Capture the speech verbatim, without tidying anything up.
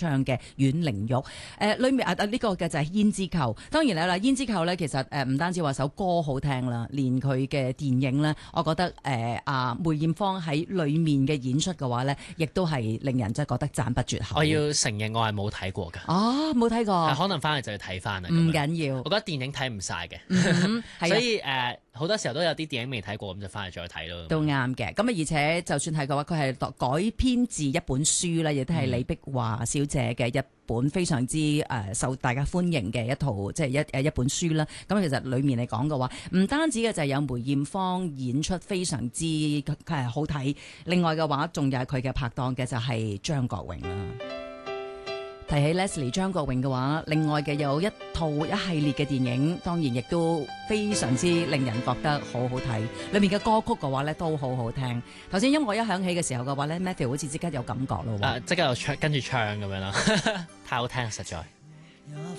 唱嘅《阮玲玉》。誒、呃，裏面啊啊呢、這個嘅就係《胭脂扣》。當然啦，《胭脂扣》咧其實誒唔單止話首歌好聽啦，連佢嘅電影咧，我覺得誒啊、呃、梅艷芳喺裏面嘅演出嘅話咧，亦都係令人真係覺得讚不絕口。 我要承認我係冇睇過㗎。 哦，冇睇過， 可能翻去就要睇翻啦。 唔緊要， 我覺得電影睇唔晒嘅， 嗯、 所以誒好、呃、多時候都有啲電影未睇過，咁就翻去再睇咯。 都啱嘅。咁啊，而且就算係嘅話，佢係改編自一本書啦，亦都係李碧華小姐嘅一本非常之誒、呃、受大家歡迎嘅一套即係一誒一本書啦。咁其實裡面嚟講嘅話，唔單止嘅就係有梅艷芳演出非常之誒好睇，另外嘅話仲有佢嘅拍檔嘅就係張國榮啦。提起 Leslie 張國榮嘅話，另外嘅有一套一系列嘅電影，當然亦都非常之令人覺得好好睇。裏面嘅歌曲嘅話咧都好好聽。頭先音樂一響起嘅時候嘅話咧 Matthew 好似即刻有感覺咯喎， 即、啊、刻又唱跟住唱咁樣啦，太好聽實在。